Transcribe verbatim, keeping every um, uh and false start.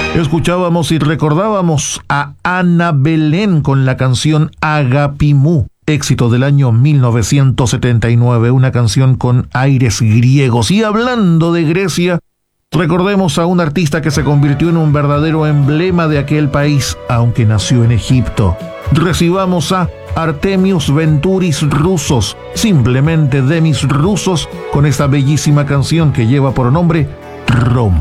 Escuchábamos y recordábamos a Ana Belén con la canción Agapimú, éxito del año mil novecientos setenta y nueve, una canción con aires griegos. Y hablando de Grecia, recordemos a un artista que se convirtió en un verdadero emblema de aquel país, aunque nació en Egipto. Recibamos a Artemius Venturis Roussos, simplemente Demis Roussos, con esta bellísima canción que lleva por nombre Roma.